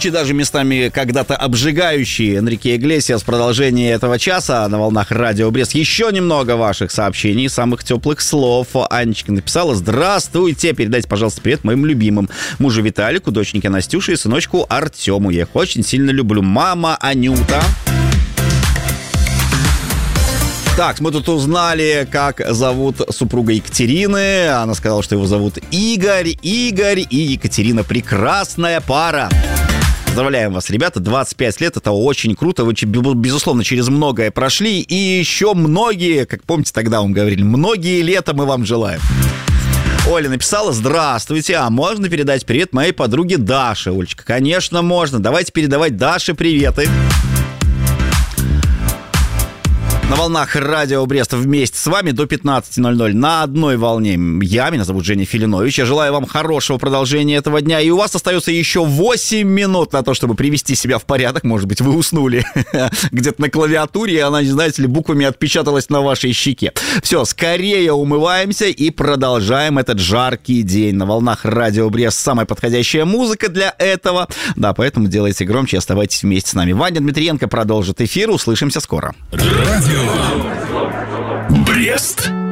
жгучий, даже местами когда-то обжигающий. Энрике Иглесиас. Продолжение этого часа на волнах Радио Брест. Еще немного ваших сообщений, самых теплых слов. Анечка написала: здравствуйте, передайте, пожалуйста, привет моим любимым. Мужу Виталику, доченьке Настюше и сыночку Артему. Я их очень сильно люблю. Мама Анюта. Так, мы тут узнали, как зовут супруга Екатерины. Она сказала, что его зовут Игорь. Игорь и Екатерина — прекрасная пара. Поздравляем вас, ребята, 25 лет, это очень круто, вы, безусловно, через многое прошли, и еще многие, как помните, тогда вам говорили, многие лета мы вам желаем. Оля написала: здравствуйте, а можно передать привет моей подруге Даше? Олечка, конечно, можно, давайте передавать Даше приветы. На волнах Радио Брест вместе с вами до 15:00 на одной волне. Меня зовут Женя Филинович. Я желаю вам хорошего продолжения этого дня. И у вас остается еще 8 минут на то, чтобы привести себя в порядок. Может быть, вы уснули где-то на клавиатуре, и она, знаете ли, буквами отпечаталась на вашей щеке. Все, скорее умываемся и продолжаем этот жаркий день. На волнах Радио Брест самая подходящая музыка для этого. Да, поэтому делайте громче и оставайтесь вместе с нами. Ваня Дмитриенко продолжит эфир. Услышимся скоро. Радио Брест.